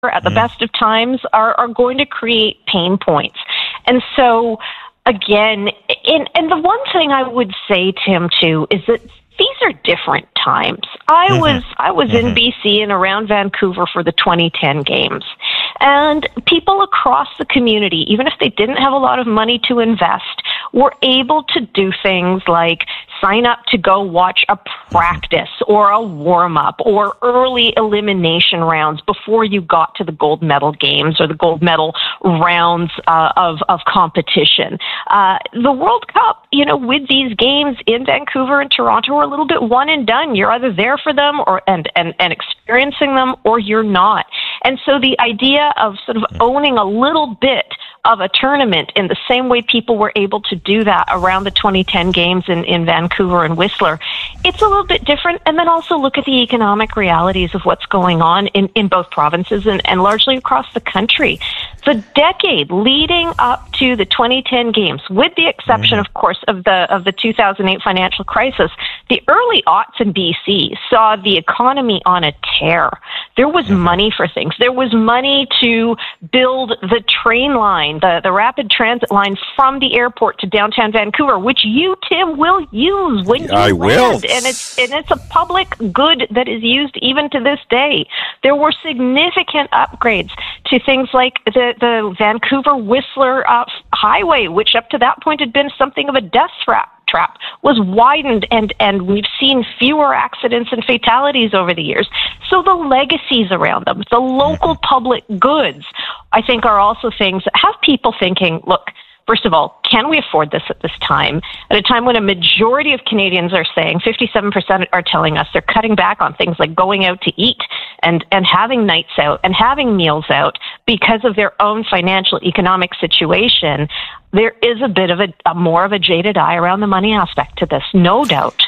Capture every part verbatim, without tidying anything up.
at the mm. best of times are, are going to create pain points. And so, again, in, and the one thing I would say, Tim, too, is that these are different times. I mm-hmm. was I was mm-hmm. in B C and around Vancouver for the twenty ten games. And people across the community, even if they didn't have a lot of money to invest, were able to do things like sign up to go watch a practice or a warm-up or early elimination rounds before you got to the gold medal games or the gold medal rounds uh, of, of competition. Uh, the World Cup, you know, with these games in Vancouver and Toronto are a little bit one and done. You're either there for them or and, and, and experiencing them or you're not. And so the idea of sort of owning a little bit of a tournament in the same way people were able to do that around the twenty ten games in, in Vancouver and Whistler, it's a little bit different. And then also look at the economic realities of what's going on in, in both provinces and, and largely across the country. The decade leading up to the twenty ten games, with the exception, of course, of the of the two thousand eight financial crisis, the early aughts in B C saw the economy on a tear. There was money for things. There was money to build the train line, the, the rapid transit line from the airport to downtown Vancouver, which you, Tim, will use when you I land. will. And it's, and it's a public good that is used even to this day. There were significant upgrades to things like the, the Vancouver-Whistler uh, highway, which up to that point had been something of a death trap. trap was widened, and, and we've seen fewer accidents and fatalities over the years. So the legacies around them, the local public goods, I think are also things that have people thinking, look, first of all, can we afford this at this time? At a time when a majority of Canadians are saying, fifty-seven percent are telling us they're cutting back on things like going out to eat and, and having nights out and having meals out because of their own financial economic situation. There is a bit of a, a more of a jaded eye around the money aspect to this, no doubt.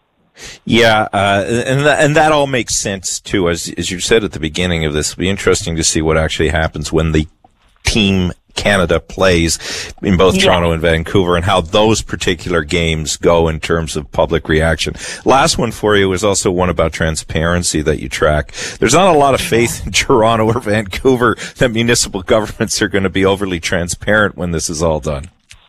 Yeah, uh, and th- and that all makes sense too. As as you said at the beginning of this, it'll be interesting to see what actually happens when the Team Canada plays in both yeah. Toronto and Vancouver, and how those particular games go in terms of public reaction. Last one for you is also one about transparency that you track. There's not a lot of faith in Toronto or Vancouver that municipal governments are going to be overly transparent when this is all done.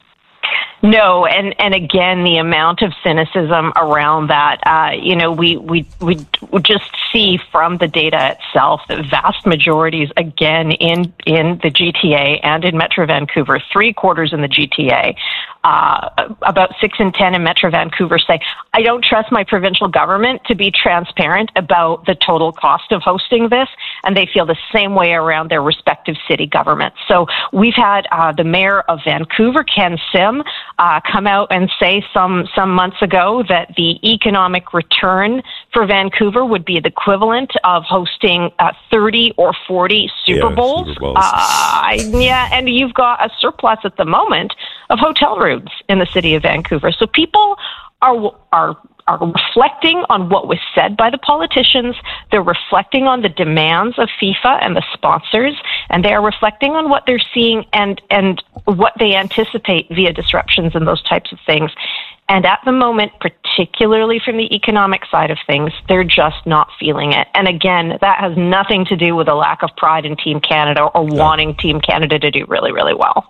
No, and, and again, the amount of cynicism around that, uh, you know, we, we, we just see from the data itself that vast majorities, again, in, in the G T A and in Metro Vancouver, three quarters in the G T A, uh, about six in ten in Metro Vancouver say, I don't trust my provincial government to be transparent about the total cost of hosting this, and they feel the same way around their respective city governments. So we've had uh, the mayor of Vancouver, Ken Sim, Uh, come out and say some some months ago that the economic return for Vancouver would be the equivalent of hosting uh, thirty or forty Super yeah, Bowls. Super Bowls. Uh, yeah, and you've got a surplus at the moment of hotel rooms in the city of Vancouver. So people are are are reflecting on what was said by the politicians. They're reflecting on the demands of FIFA and the sponsors, and they are reflecting on what they're seeing and, and what they anticipate via disruptions and those types of things. And at the moment, particularly from the economic side of things, they're just not feeling it. And again, that has nothing to do with a lack of pride in Team Canada or wanting Team Canada to do really, really well.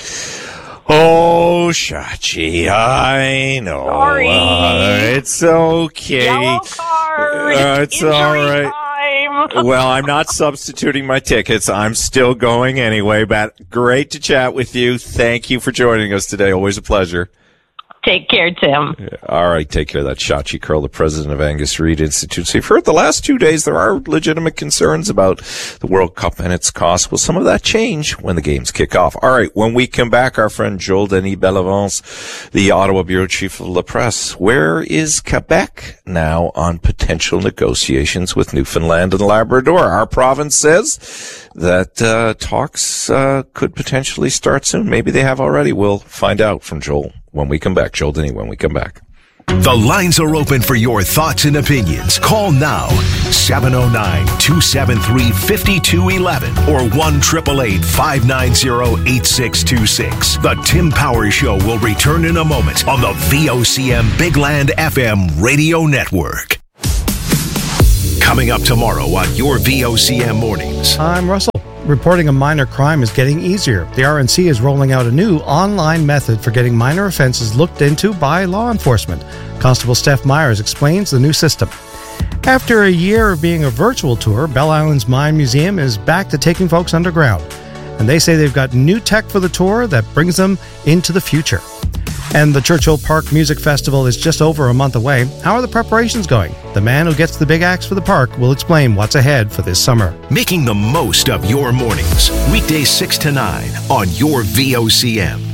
Oh, Shachi, I know. Sorry. Uh, it's okay. Yellow card. Uh, it's all right. Time. Well, I'm not substituting my tickets. I'm still going anyway, but great to chat with you. Thank you for joining us today. Always a pleasure. Take care, Tim. All right, take care. That's Shachi Curl, the president of Angus Reid Institute. So you've heard the last two days there are legitimate concerns about the World Cup and its cost. Will some of that change when the games kick off? All right, when we come back, our friend Joel Denis Bellavance, the Ottawa bureau chief of La Presse. Where is Quebec now on potential negotiations with Newfoundland and Labrador? Our province says that uh, talks uh, could potentially start soon. Maybe they have already. We'll find out from Joel when we come back. Joel Denis when we come back. The lines are open for your thoughts and opinions. Call now, seven oh nine, two seven three, five two one one or one eight eight eight, five nine zero, eight six two six. The Tim Powers Show will return in a moment on the V O C M Big Land F M radio network. Coming up tomorrow on your V O C M Mornings. I'm Russell. Reporting a minor crime is getting easier. The R N C is rolling out a new online method for getting minor offenses looked into by law enforcement. Constable Steph Myers explains the new system. After a year of being a virtual tour, Bell Island's Mine Museum is back to taking folks underground. And they say they've got new tech for the tour that brings them into the future. And the Churchill Park Music Festival is just over a month away. How are the preparations going? The man who gets the big axe for the park will explain what's ahead for this summer. Making the most of your mornings. Weekdays six to nine on your V O C M.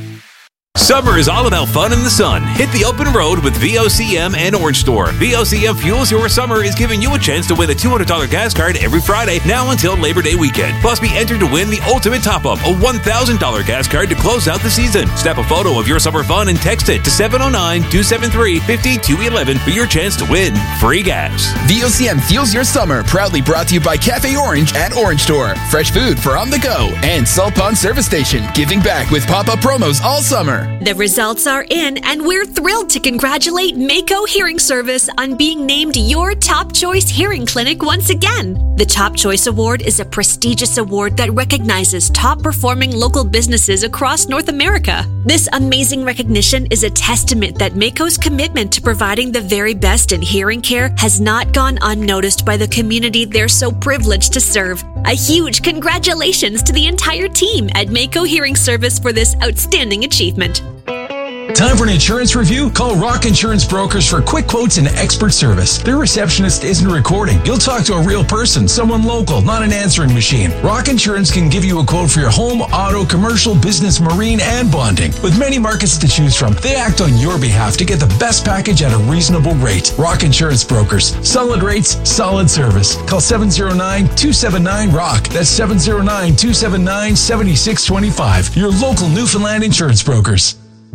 Summer is all about fun in the sun. Hit the open road with V O C M and Orange Store. V O C M Fuels Your Summer is giving you a chance to win a two hundred dollars gas card every Friday, now until Labor Day weekend. Plus, be entered to win the ultimate top-up, a one thousand dollars gas card to close out the season. Snap a photo of your summer fun and text it to seven oh nine, two seven three, five two one one for your chance to win free gas. V O C M Fuels Your Summer, proudly brought to you by Cafe Orange at Orange Store. Fresh food for on the go. And Salt Pond Service Station, giving back with pop-up promos all summer. The results are in, and we're thrilled to congratulate Mako Hearing Service on being named your Top Choice Hearing Clinic once again. The Top Choice Award is a prestigious award that recognizes top-performing local businesses across North America. This amazing recognition is a testament that Mako's commitment to providing the very best in hearing care has not gone unnoticed by the community they're so privileged to serve. A huge congratulations to the entire team at Mako Hearing Service for this outstanding achievement. Time for an insurance review? Call Rock Insurance Brokers for quick quotes and expert service. Their receptionist isn't recording. You'll talk to a real person, someone local, not an answering machine. Rock Insurance can give you a quote for your home, auto, commercial, business, marine, and bonding. With many markets to choose from, they act on your behalf to get the best package at a reasonable rate. Rock Insurance Brokers. Solid rates, solid service. Call seven oh nine, two seven nine, R O C K. That's seven oh nine, two seven nine, seven six two five. Your local Newfoundland insurance brokers.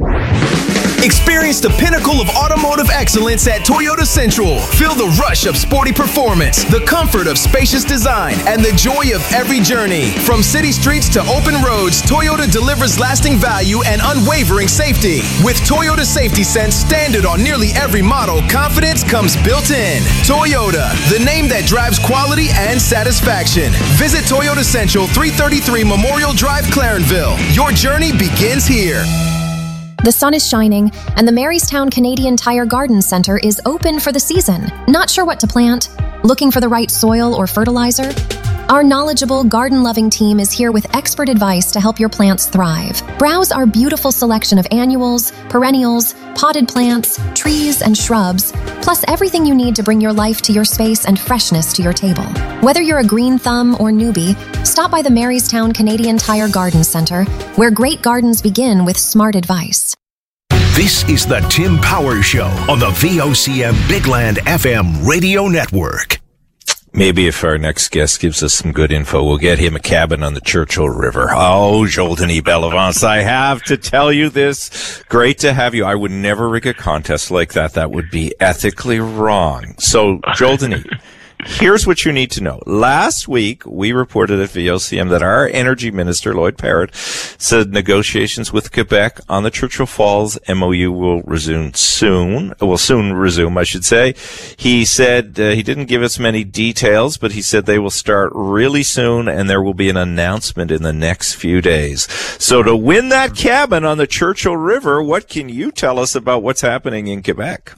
Experience the pinnacle of automotive excellence at Toyota Central. Feel the rush of sporty performance, the comfort of spacious design, and the joy of every journey. From city streets to open roads, Toyota delivers lasting value and unwavering safety. With Toyota Safety Sense standard on nearly every model, confidence comes built in. Toyota, the name that drives quality and satisfaction. Visit Toyota Central, three thirty-three Memorial Drive, Clarenville. Your journey begins here. The sun is shining, and the Marystown Canadian Tire Garden Center is open for the season. Not sure what to plant? Looking for the right soil or fertilizer? Our knowledgeable, garden-loving team is here with expert advice to help your plants thrive. Browse our beautiful selection of annuals, perennials, potted plants, trees, and shrubs, plus everything you need to bring your life to your space and freshness to your table. Whether you're a green thumb or newbie, stop by the Marystown Canadian Tire Garden Center, where great gardens begin with smart advice. This is the Tim Powers Show on the V O C M Bigland F M radio network. Maybe if our next guest gives us some good info, we'll get him a cabin on the Churchill River. Oh, Joldeny Bellavance, I have to tell you this. Great to have you. I would never rig a contest like that. That would be ethically wrong. So, Joldeny, here's what you need to know. Last week, we reported at V O C M that our Energy Minister, Lloyd Parrott, said negotiations with Quebec on the Churchill Falls M O U will resume soon. Will soon resume, I should say. He said uh, he didn't give us many details, but he said they will start really soon, and there will be an announcement in the next few days. So to win that cabin on the Churchill River, what can you tell us about what's happening in Quebec?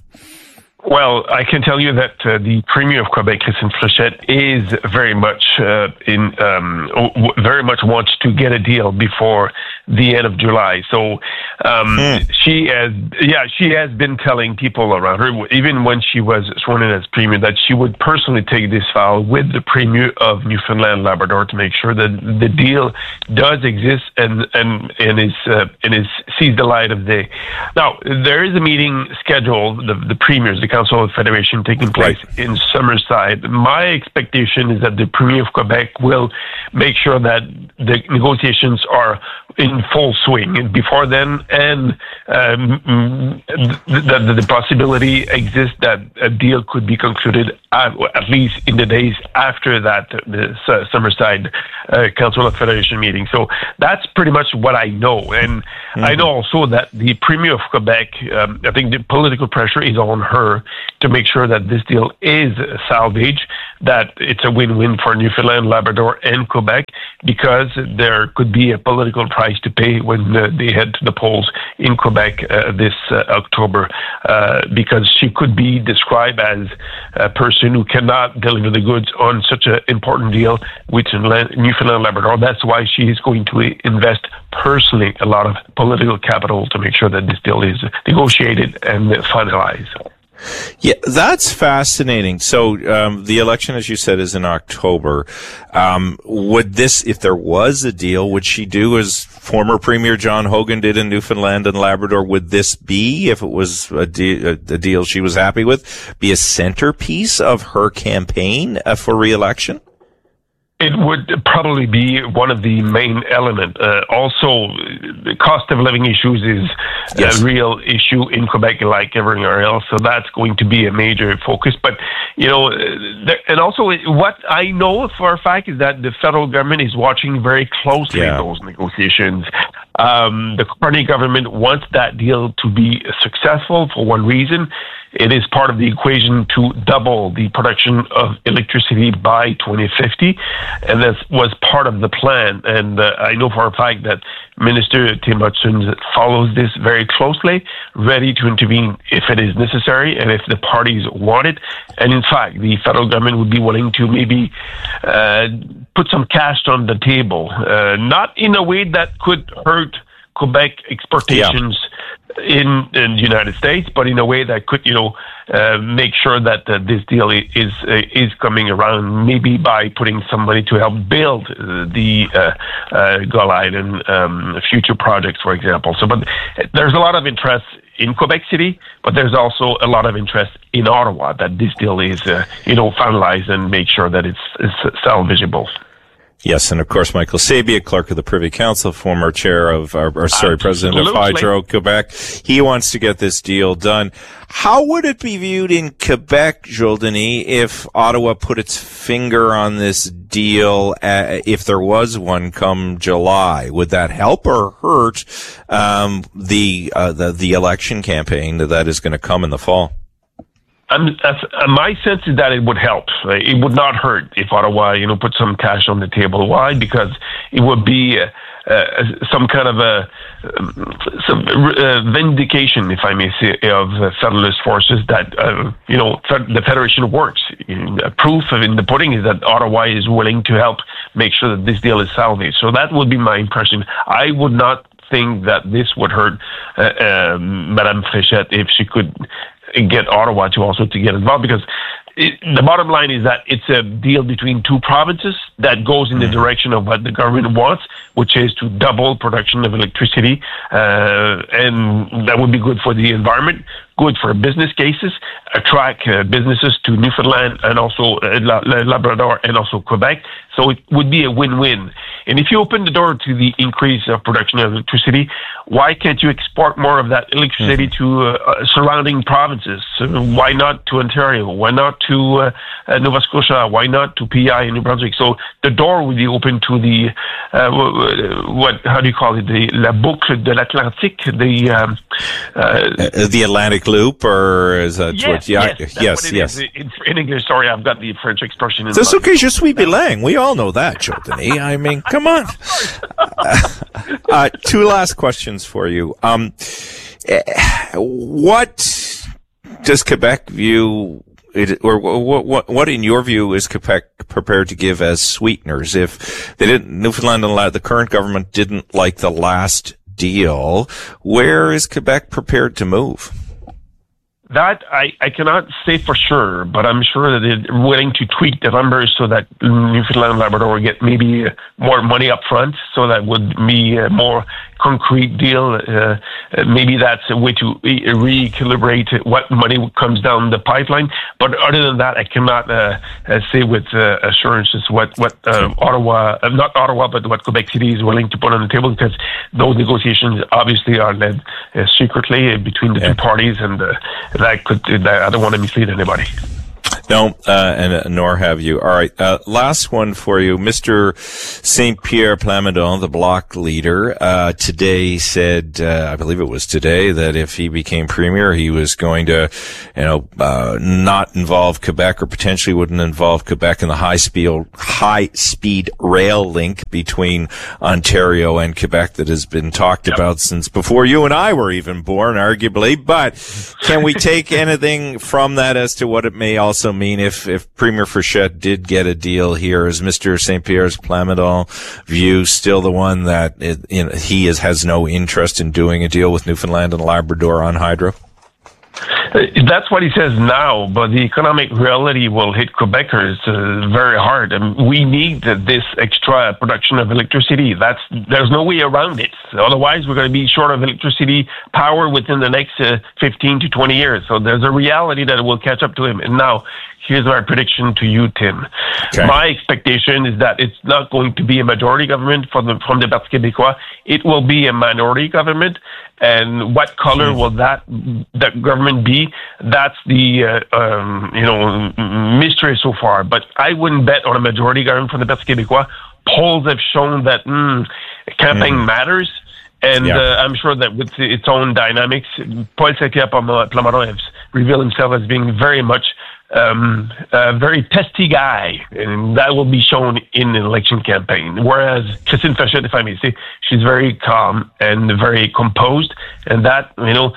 Well, I can tell you that uh, the Premier of Quebec, Christine Fréchette, is very much uh, in um, w- very much wants to get a deal before the end of July. So um, mm. she has, yeah, she has been telling people around her, even when she was sworn in as Premier, that she would personally take this file with the Premier of Newfoundland Labrador to make sure that the deal does exist and and and is uh, and is sees the light of day. Now, there is a meeting scheduled. The, the premiers, the Council of Federation, taking place right. in Summerside. My expectation is that the Premier of Quebec will make sure that the negotiations are in full swing before then, and um, that the, the possibility exists that a deal could be concluded uh, at least in the days after that, the uh, Summerside uh, Council of Federation meeting. So that's pretty much what I know. And mm-hmm. I know also that the Premier of Quebec, um, I think the political pressure is on her to make sure that this deal is salvage, that it's a win-win for Newfoundland, Labrador, and Quebec, because there could be a political price to pay when uh, they head to the polls in Quebec uh, this uh, October, uh, because she could be described as a person who cannot deliver the goods on such an important deal with Newfoundland, Labrador. That's why she is going to invest personally a lot of political capital to make sure that this deal is negotiated and finalized. Yeah, that's fascinating. So um, the election, as you said, is in October. Um, would this, if there was a deal, would she do as former Premier John Hogan did in Newfoundland and Labrador? Would this be, if it was a, de- a deal she was happy with, be a centerpiece of her campaign uh, for re-election? It would probably be one of the main elements. Uh, also, the cost of living issues is yes. a real issue in Quebec, like everywhere else. So that's going to be a major focus. But, you know, there, and also what I know for a fact is that the federal government is watching very closely yeah. those negotiations. Um, the Carney government wants that deal to be successful for one reason. It is part of the equation to double the production of electricity by twenty fifty, and that was part of the plan. And uh, I know for a fact that Minister Tim Hudson follows this very closely, ready to intervene if it is necessary and if the parties want it. And in fact, the federal government would be willing to maybe uh, put some cash on the table, uh, not in a way that could hurt Quebec exportations yeah. in, in the United States, but in a way that could, you know, uh, make sure that uh, this deal is uh, is coming around, maybe by putting some money to help build uh, the uh, uh, Gull Island um, future projects, for example. So, but there's a lot of interest in Quebec City, but there's also a lot of interest in Ottawa that this deal is, uh, you know, finalized and make sure that it's, it's salvageable. Yes, and of course, Michael Sabia, clerk of the Privy Council, former chair of, or, or sorry, president of Hydro-Quebec. He wants to get this deal done. How would it be viewed in Quebec, Jules Denis, if Ottawa put its finger on this deal, uh, if there was one come July? Would that help or hurt um, the, uh, the the election campaign that is going to come in the fall? I'm, that's, uh, my sense is that it would help. Uh, it would not hurt if Ottawa, you know, put some cash on the table. Why? Because it would be uh, uh, some kind of a um, some uh, vindication, if I may say, of uh, Federalist forces that uh, you know fe- the Federation works. In, uh, proof of in the pudding is that Ottawa is willing to help make sure that this deal is salvaged. So that would be my impression. I would not think that this would hurt uh, uh, Madame Fréchette if she could get Ottawa to also to get involved, because it, the bottom line is that it's a deal between two provinces that goes in the direction of what the government wants, which is to double production of electricity, uh, and that would be good for the environment, good for business cases, attract uh, businesses to Newfoundland and also uh, Labrador and also Quebec. So it would be a win-win. And if you open the door to the increase of production of electricity, why can't you export more of that electricity mm-hmm. to uh, surrounding provinces? So why not to Ontario? Why not to uh, uh, Nova Scotia? Why not to P I and New Brunswick? So the door would be open to the, uh, what, how do you call it, the La Boucle de l'Atlantique, the... Um, uh, the Atlantic Loop, or is that yes, what? Yeah, yes, yes. yes. In, in English, sorry, I've got the French expression in That's mind. Okay, je suis bilingue. We all know that, Jules Denis. I mean, come on. uh, two last questions for you. Um, what does Quebec view, it, or what, what, what in your view is Quebec prepared to give as sweeteners? If they didn't, Newfoundland and the current government didn't like the last deal, where is Quebec prepared to move? That I, I cannot say for sure, but I'm sure that they're willing to tweak the numbers so that Newfoundland and Labrador will get maybe more money up front, so that would be a more concrete deal. Uh, maybe that's a way to recalibrate what money comes down the pipeline. But other than that, I cannot uh, say with uh, assurances what, what uh, Ottawa, uh, not Ottawa, but what Quebec City is willing to put on the table, because those negotiations obviously are led uh, secretly between the yeah. two parties, and uh, that could, that, I don't want to mislead anybody. No, uh, and uh, nor have you. All right, uh, last one for you. Mister Saint Pierre Plamondon, the Bloc leader, uh, today said, uh, I believe it was today, that if he became premier, he was going to, you know, uh, not involve Quebec, or potentially wouldn't involve Quebec in the high-speed, high-speed rail link between Ontario and Quebec that has been talked yep. about since before you and I were even born, arguably. But can we take anything from that as to what it may also mean if, if Premier Frechette did get a deal here? Is Mister Saint Pierre's Plamondon view still the one that it, you know, he is, has no interest in doing a deal with Newfoundland and Labrador on hydro? That's what he says now, but the economic reality will hit Quebecers uh, very hard. And we need uh, this extra production of electricity. That's there's no way around it. Otherwise, we're going to be short of electricity power within the next uh, fifteen to twenty years. So there's a reality that will catch up to him. And now, here's my prediction to you, Tim. Okay. My expectation is that it's not going to be a majority government from the, from the Parti québécois. It will be a minority government. And what color will that that government be? That's the uh, um, you know mystery so far. But I wouldn't bet on a majority government from the Parti québécois. Polls have shown that mm, campaign mm. matters. And yeah. uh, I'm sure that with its own dynamics, Paul Saint-Pierre Plamondon has revealed himself as being very much um, a very testy guy, and that will be shown in an election campaign. Whereas Christine Frechette, if I may say, she's very calm and very composed, and that, you know,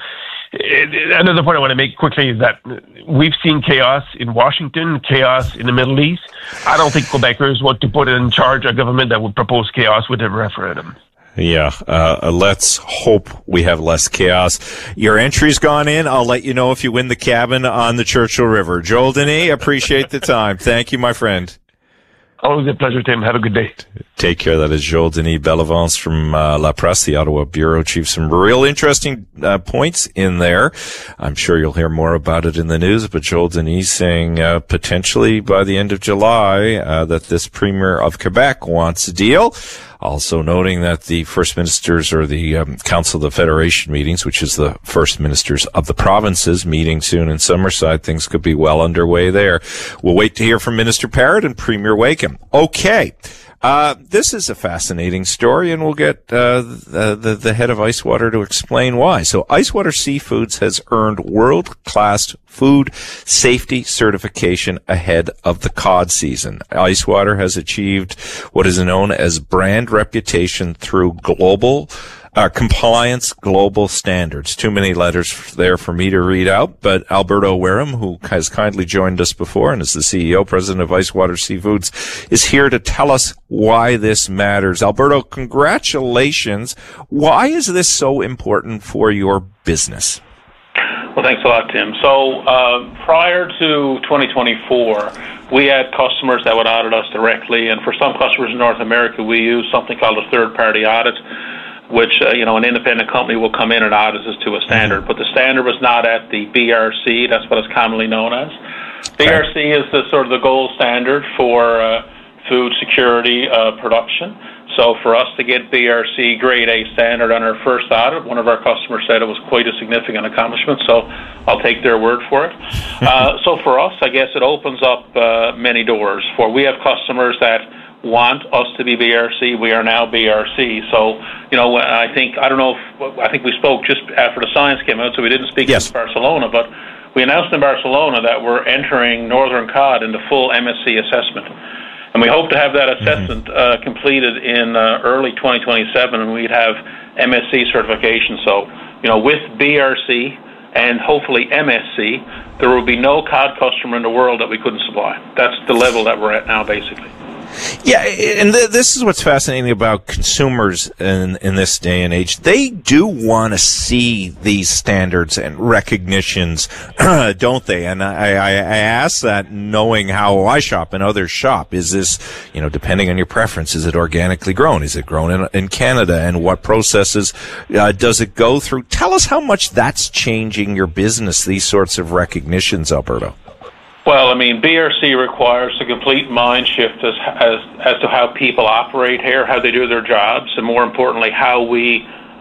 another point I want to make quickly is that we've seen chaos in Washington, chaos in the Middle East. I don't think Quebecers want to put in charge a government that would propose chaos with a referendum. Yeah, uh, let's hope we have less chaos. Your entry's gone in. I'll let you know if you win the cabin on the Churchill River. Joel Denis, appreciate the time. Thank you, my friend. Always a pleasure, Tim. Have a good day. Take care. That is Joel Denis Bellavance from uh, La Presse, the Ottawa Bureau Chief. Some real interesting uh, points in there. I'm sure you'll hear more about it in the news, but Joel Denis saying uh, potentially by the end of July uh, that this Premier of Quebec wants a deal. Also noting that the First Ministers, or the um, Council of the Federation meetings, which is the First Ministers of the provinces, meeting soon in Summerside, things could be well underway there. We'll wait to hear from Minister Parrott and Premier Wakeham. Okay. Uh, this is a fascinating story, and we'll get uh, the, the, the head of Icewater to explain why. So Icewater Seafoods has earned world-class food safety certification ahead of the cod season. Icewater has achieved what is known as brand reputation through global Uh, compliance global standards. Too many letters there for me to read out, but Alberto Wareham, who has kindly joined us before and is the C E O, president of Icewater Seafoods, is here to tell us why this matters. Alberto, congratulations. Why is this so important for your business? Well, thanks a lot, Tim. So uh, prior to twenty twenty-four, we had customers that would audit us directly, and for some customers in North America, we use something called a third-party audit, which, uh, you know, an independent company will come in and audit us to a standard. But the standard was not at the B R C. That's what it's commonly known as. Okay. B R C is the sort of the gold standard for uh, food security uh, production. So for us to get B R C grade A standard on our first audit, one of our customers said it was quite a significant accomplishment, so I'll take their word for it. uh, so for us, I guess it opens up uh, many doors. For we have customers that want us to be B R C. We are now B R C. So, you know, I think, I don't know if, I think we spoke just after the science came out, so we didn't speak yes. in Barcelona, but we announced in Barcelona that we're entering Northern Cod into full M S C assessment. And we hope to have that assessment mm-hmm. uh, completed in uh, early twenty twenty-seven, and we'd have M S C certification. So, you know, with B R C and hopefully M S C, there will be no cod customer in the world that we couldn't supply. That's the level that we're at now, basically. Yeah, and th- this is what's fascinating about consumers in, in this day and age. They do want to see these standards and recognitions, don't they? And I, I, I ask that knowing how I shop and others shop. Is this, you know, depending on your preference, is it organically grown? Is it grown in, in Canada? And what processes uh, does it go through? Tell us how much that's changing your business, these sorts of recognitions, Alberto. Well, I mean, B R C requires a complete mind shift as, as as to how people operate here, how they do their jobs, and more importantly, how we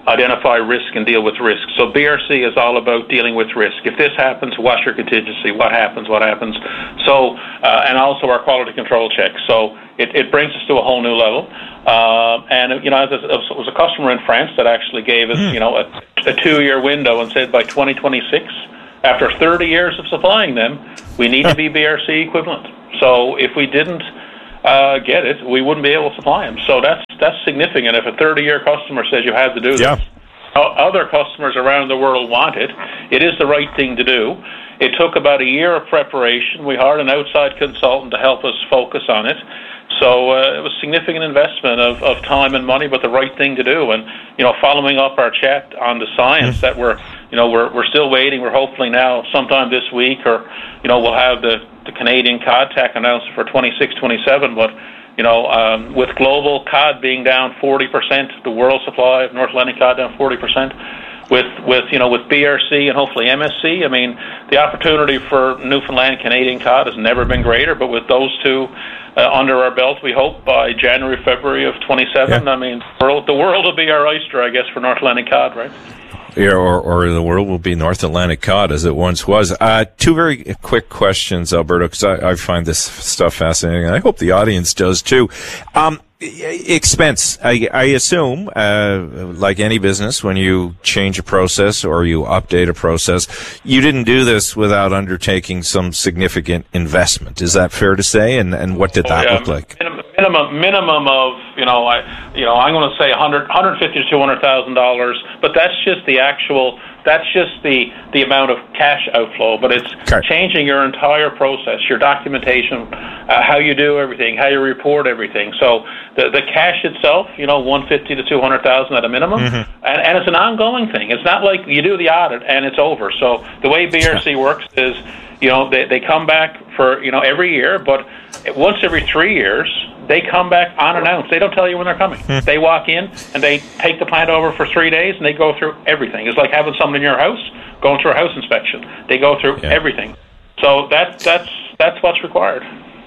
identify risk and deal with risk. So B R C is all about dealing with risk. If this happens, what's your contingency? What happens? What happens? So, uh, and also our quality control checks. So it, it brings us to a whole new level. Uh, and, you know, it was a customer in France that actually gave us, mm. you know, a, a two-year window and said by twenty twenty-six, after thirty years of supplying them, we need to be B R C equivalent. So if we didn't uh, get it, we wouldn't be able to supply them. So that's that's significant. If a thirty-year customer says you have to do yeah. this, other customers around the world want it. It is the right thing to do. It took about a year of preparation. We hired an outside consultant to help us focus on it. So uh, it was significant investment of, of time and money, but the right thing to do. And, you know, following up our chat on the science mm. that we're, you know, we're we're still waiting. We're hopefully now sometime this week or, you know, we'll have the, the Canadian cod tack announced for twenty-six twenty-seven. But, you know, um, with global cod being down forty percent, the world supply of North Atlantic cod down forty percent, with, with you know, with B R C and hopefully M S C, I mean, the opportunity for Newfoundland Canadian cod has never been greater, but with those two uh, under our belt, we hope by January, February of twenty-seven, yeah. I mean, the world, the world will be our oyster, I guess, for North Atlantic cod, right? Yeah, or, or the world will be North Atlantic cod as it once was. Uh, two very quick questions, Alberto, because I, I find this stuff fascinating, and I hope the audience does too. Um, expense, I, I assume, uh, like any business, when you change a process or you update a process, you didn't do this without undertaking some significant investment. Is that fair to say? And, and what did that oh, yeah. look like? Minimum, minimum of, you know, I, you know, I'm going to say one hundred, one fifty to two hundred thousand dollars, but that's just the actual, that's just the, the amount of cash outflow. But it's okay. changing your entire process, your documentation, uh, how you do everything, how you report everything. So the the cash itself, you know, one fifty to two hundred thousand at a minimum, mm-hmm. and and it's an ongoing thing. It's not like you do the audit and it's over. So the way B R C works is, you know, they they come back for, you know, every year, but once every three years. They come back unannounced. They don't tell you when they're coming. Hmm. They walk in and they take the plant over for three days and they go through everything. It's like having someone in your house going through a house inspection. They go through yeah. everything. So that that's that's what's required.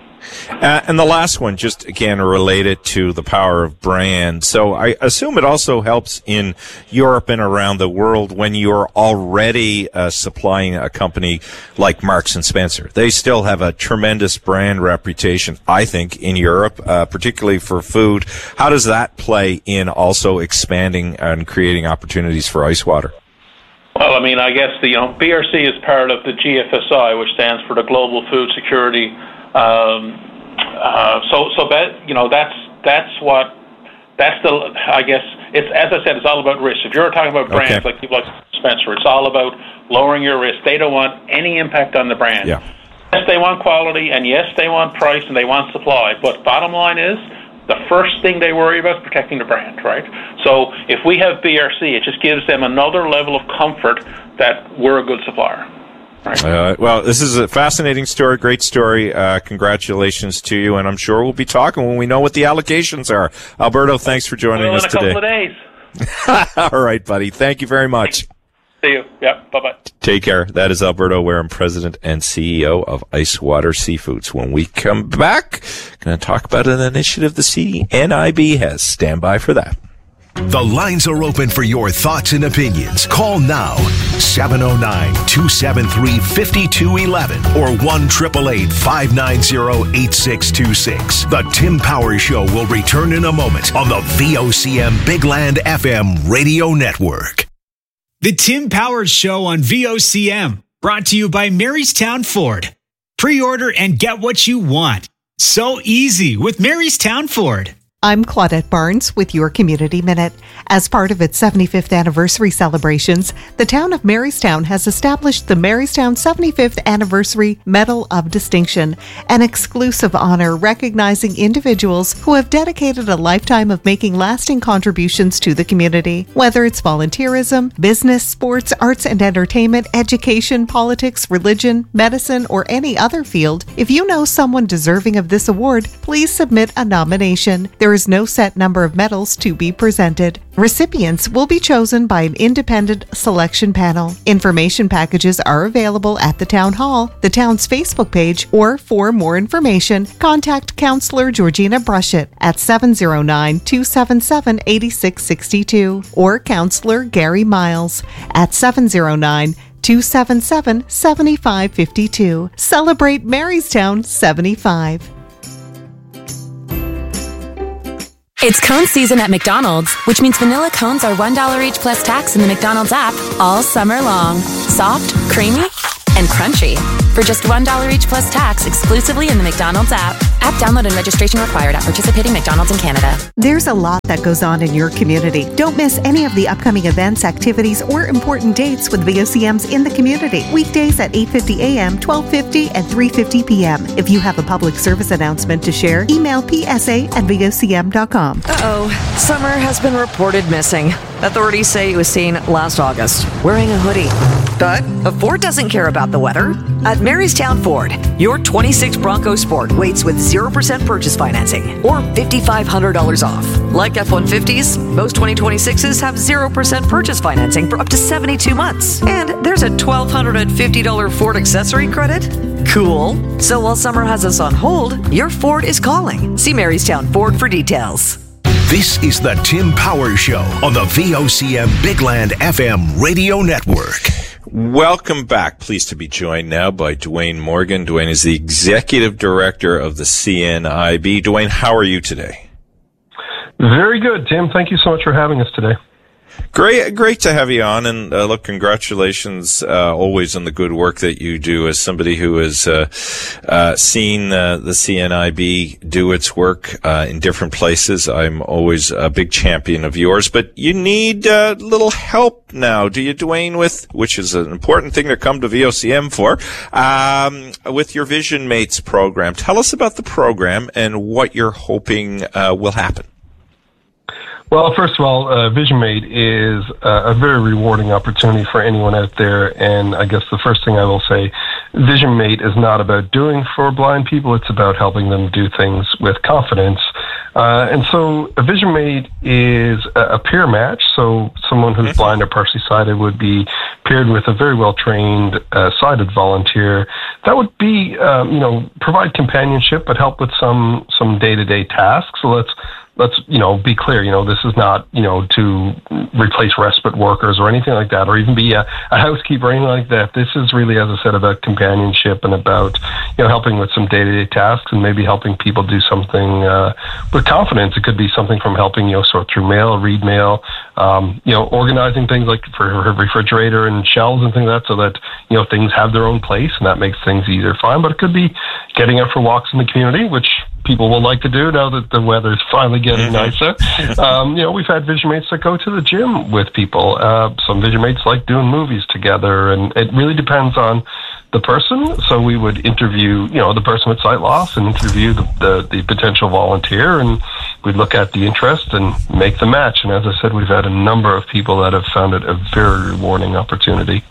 Uh, and the last one, just again related to the power of brand. So I assume it also helps in Europe and around the world when you're already uh, supplying a company like Marks and Spencer. They still have a tremendous brand reputation, I think, in Europe, uh, particularly for food. How does that play in also expanding and creating opportunities for ice water? Well, I mean, I guess the you know B R C is part of the G F S I, which stands for the Global Food Security. Um, uh, so, so that, you know, that's, that's what, that's the, I guess, it's, as I said, it's all about risk. If you're talking about brands okay. like people like Spencer, it's all about lowering your risk. They don't want any impact on the brand. Yeah. Yes, they want quality, and yes, they want price, and they want supply. But bottom line is, the first thing they worry about is protecting the brand, right? So if we have B R C, it just gives them another level of comfort that we're a good supplier. Right. Uh, well, this is a fascinating story, great story. Uh, congratulations to you, and I'm sure we'll be talking when we know what the allocations are. Alberto, thanks for joining well, us in a today. Couple of days. All right, buddy. Thank you very much. See you. Yep. Bye-bye. Take care. That is Alberto Wareham, President and C E O of Ice Water Seafoods. When we come back, going to talk about an initiative the C N I B has. Stand by for that. The lines are open for your thoughts and opinions. Call now, seven oh nine, two seven three, five two one one or one eight eight eight, five nine zero, eight six two six. The Tim Powers Show will return in a moment on the V O C M Big Land F M radio network. The Tim Powers Show on V O C M, brought to you by Marystown Ford. Pre-order and get what you want. So easy with Marystown Ford. I'm Claudette Barnes with your Community Minute. As part of its seventy-fifth anniversary celebrations, the town of Marystown has established the Marystown seventy-fifth Anniversary Medal of Distinction, an exclusive honor recognizing individuals who have dedicated a lifetime of making lasting contributions to the community. Whether it's volunteerism, business, sports, arts and entertainment, education, politics, religion, medicine, or any other field, if you know someone deserving of this award, please submit a nomination. There There is no set number of medals to be presented. Recipients will be chosen by an independent selection panel. Information packages are available at the Town Hall, the town's Facebook page, or for more information, contact Councillor Georgina Brushett at seven oh nine, two seven seven, eight six six two or Councillor Gary Miles at seven oh nine, two seven seven, seven five five two. Celebrate Marystown seventy-five. It's cone season at McDonald's, which means vanilla cones are one dollar each plus tax in the McDonald's app all summer long. Soft, creamy, and crunchy. For just one dollar each plus tax exclusively in the McDonald's app. App download and registration required at participating McDonald's in Canada. There's a lot that goes on in your community. Don't miss any of the upcoming events, activities, or important dates with V O C Ms in the community. Weekdays at eight fifty a.m., twelve fifty, and three fifty p.m. If you have a public service announcement to share, email p s a at v o c m dot com. Uh-oh. Summer has been reported missing. Authorities say he was seen last August wearing a hoodie. But Ford doesn't care about the weather. At Marystown Ford, your twenty-six Bronco Sport waits with zero percent purchase financing or five thousand five hundred dollars off. Like F one fifties, most twenty twenty-sixes have zero percent purchase financing for up to seventy-two months. And there's a one thousand two hundred fifty dollars Ford accessory credit. Cool. So while summer has us on hold, your Ford is calling. See Marystown Ford for details. This is the Tim Powers Show on the V O C M Big Land F M radio network. Welcome back. Pleased to be joined now by Dwayne Morgan. Dwayne is the Executive Director of the C N I B. Dwayne, how are you today? Very good, Tim. Thank you so much for having us today. Great, great to have you on, and uh, look, congratulations uh, always on the good work that you do. As somebody who has uh, uh, seen uh, the C N I B do its work uh, in different places, I'm always a big champion of yours. But you need a uh, little help now, do you, Dwayne? With which is an important thing to come to V O C M for, um, with your Vision Mates program. Tell us about the program and what you're hoping uh, will happen. Well, first of all, uh, Vision Mate is uh, a very rewarding opportunity for anyone out there. And I guess the first thing I will say, Vision Mate is not about doing for blind people. It's about helping them do things with confidence. Uh, and so a Vision Mate is a, a peer match. So someone who's blind or partially sighted would be paired with a very well-trained uh, sighted volunteer that would be, um, you know, provide companionship, but help with some, some day-to-day tasks. So let's Let's, you know, be clear, you know, this is not, you know, to replace respite workers or anything like that, or even be a, a housekeeper or anything like that. This is really, as I said, about companionship and about, you know, helping with some day-to-day tasks and maybe helping people do something uh, with confidence. It could be something from helping, you know, sort through mail, read mail, um, you know, organizing things like for her refrigerator and shelves and things like that so that, you know, things have their own place and that makes things easier to find. But it could be getting out for walks in the community, which people will like to do now that the weather's finally getting nicer. Um, you know, we've had Vision Mates that go to the gym with people. Uh, some Vision Mates like doing movies together, and it really depends on the person. So we would interview, you know, the person with sight loss and interview the, the, the potential volunteer, and we'd look at the interest and make the match. And as I said, we've had a number of people that have found it a very rewarding opportunity.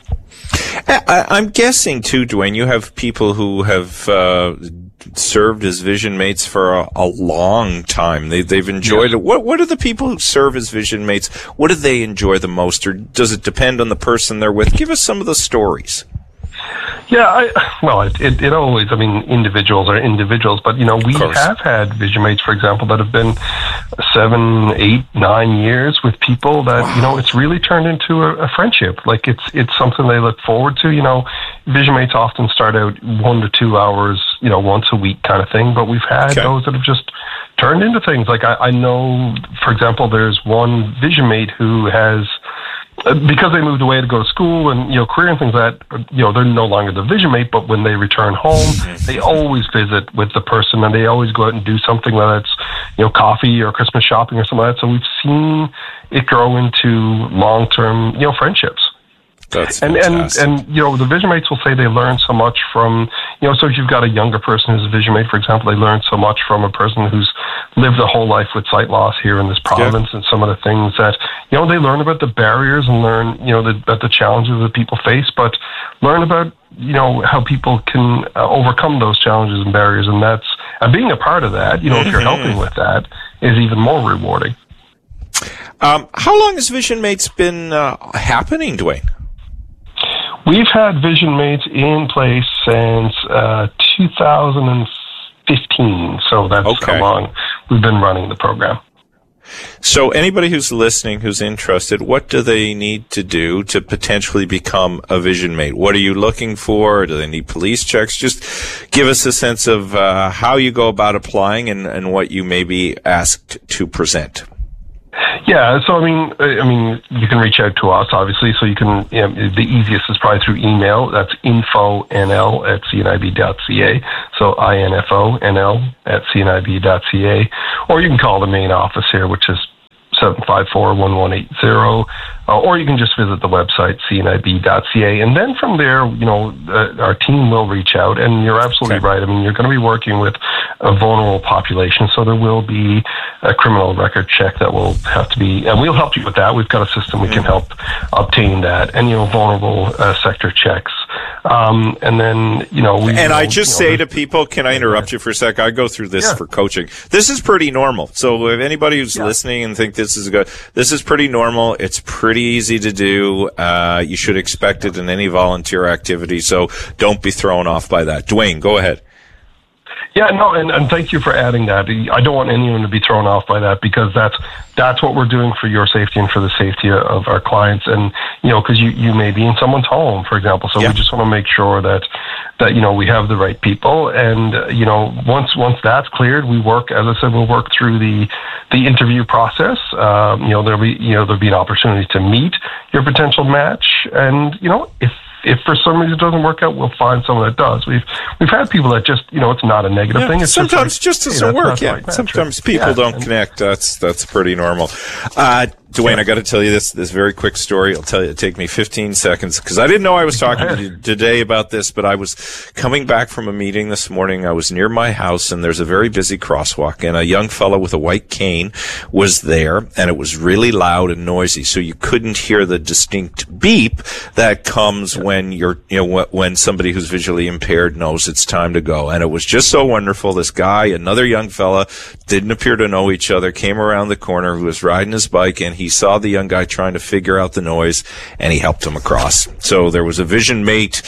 I, I'm guessing too, Dwayne, you have people who have uh, served as Vision Mates for a, a long time. They, they've enjoyed yes. it. What, what are the people who serve as Vision Mates? What do they enjoy the most, or does it depend on the person they're with? Give us some of the stories. Yeah, I, well, it, it, it always, I mean, individuals are individuals, but, you know, we have had Vision Mates, for example, that have been seven, eight, nine years with people that, wow. you know, it's really turned into a, a friendship. Like, it's it's something they look forward to. You know, Vision Mates often start out one to two hours, you know, once a week kind of thing, but we've had okay. those that have just turned into things. Like, I, I know, for example, there's one Vision Mate who has, because they moved away to go to school and, you know, career and things like that, you know, they're no longer the Vision Mate, but when they return home, they always visit with the person and they always go out and do something, whether it's, you know, coffee or Christmas shopping or something like that. So we've seen it grow into long-term, you know, friendships. That's and, and, and, you know, the Vision Mates will say they learn so much from, you know, so if you've got a younger person who's a Vision Mate, for example, they learn so much from a person who's lived a whole life with sight loss here in this province, yeah. and some of the things that, you know, they learn about the barriers and learn, you know, the, about the challenges that people face, but learn about, you know, how people can uh, overcome those challenges and barriers. And that's, and being a part of that, you know, mm-hmm. if you're helping with that, is even more rewarding. Um, how long has Vision Mates been uh, happening, Dwayne? We've had Vision Mates in place since uh, two thousand fifteen, so that's okay. how long we've been running the program. So anybody who's listening, who's interested, what do they need to do to potentially become a Vision Mate? What are you looking for? Do they need police checks? Just give us a sense of uh, how you go about applying and, and what you may be asked to present. Yeah, so I mean, I mean, you can reach out to us, obviously. So you can, you know, the easiest is probably through email. That's info n l at c n i b dot c a. So I N F O N L at c n i b dot c a. Or you can call the main office here, which is seven five four, one one eight zero. Uh, or you can just visit the website, c n i b dot c a. And then from there, you know, uh, our team will reach out. And you're absolutely okay. right. I mean, you're going to be working with a vulnerable population. So there will be a criminal record check that will have to be, and we'll help you with that. We've got a system we can help obtain that. And, you know, vulnerable uh, sector checks. Um, and then, you know, we. And know, I just you know, say to people, can I interrupt you for a sec? I go through this yeah. for coaching. This is pretty normal. So if anybody who's yeah. listening and think this is a good, this is pretty normal. It's pretty easy to do. Uh, you should expect it in any volunteer activity. So don't be thrown off by that. Dwayne, go ahead. Yeah, no, and, and thank you for adding that. I don't want anyone to be thrown off by that, because that's that's what we're doing for your safety and for the safety of our clients. And, you know, because you, you may be in someone's home, for example. So yeah. we just want to make sure that, that, you know, we have the right people. And, uh, you know, once once that's cleared, we work, as I said, we'll work through the the interview process. Um, you know, there'll be, you know, there'll be an opportunity to meet your potential match. And, you know, if If for some reason it doesn't work out, we'll find someone that does. We've we've had people that just, you know, it's not a negative yeah, thing. It's sometimes just, like, just hey, doesn't work. Yeah, right sometimes people yeah, don't and, connect. That's that's pretty normal. Uh, Dwayne, yeah. I got to tell you this this very quick story. I'll tell you. It'll take me fifteen seconds, because I didn't know I was talking to you today about this, but I was coming back from a meeting this morning. I was near my house, and there's a very busy crosswalk, and a young fellow with a white cane was there, and it was really loud and noisy, so you couldn't hear the distinct beep that comes when you're, you know, when somebody who's visually impaired knows it's time to go. And it was just so wonderful. This guy, another young fella, didn't appear to know each other, came around the corner, who was riding his bike, and he saw the young guy trying to figure out the noise, and he helped him across. So there was a Vision Mate,